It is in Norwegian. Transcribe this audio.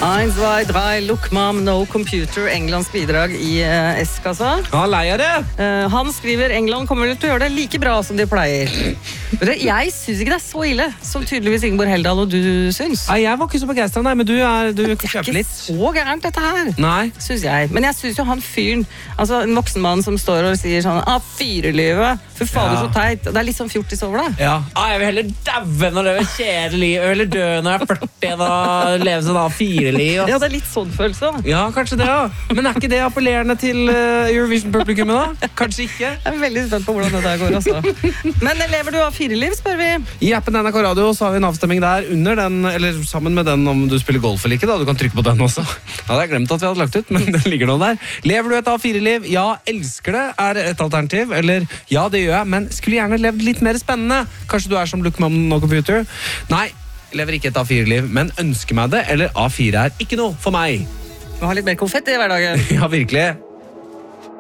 1, 2, 3, look mom, no computer. Englands bidrag i S-kassa. Han lei av det. Han skriver England kommer til å gjøre det like bra som de pleier. Jeg synes ikke det er så ille som tydeligvis Ingeborg Heldal og du synes. Nei, jeg var ikke så begeistret, nei, men du kjøper litt. Det er ikke så gærent dette her, Nei. synes jeg. Men jeg synes jo han fyren, altså en voksen mann som står og sier sånn, fyrelivet, for fader så teit. Det er litt sånn fjortis over det. Ja. Jeg vil heller daue når det er kjedelig, jeg vil heller dø når jeg er 40 og leve sånn fyreliv. Ja, det er litt sånn følelse. Ja, kanskje det, ja. Men er ikke det appellerende til Eurovision-publikummet da? Kanskje ikke? Jeg er veldig spent på hvordan det der går også. Men lever du av fireliv, spør vi? I appen NRK Radio så har vi en avstemming der under den, eller sammen med den om du spiller golf eller ikke da. Du kan trykke på den også. Ja, det har jeg glemt at vi hadde lagt ut, men den ligger nå der. Lever du et A4-liv? Ja, elsker det er et alternativ. Eller ja, det gjør jeg, men skulle gjerne levd litt mer spennende. Kanskje du er som Look Mom No Computer? Nei, lever ikke et A4-liv, men ønsker meg det, eller A4 er ikke noe for meg. Du har litt mer konfett i hverdagen. Ja, virkelig.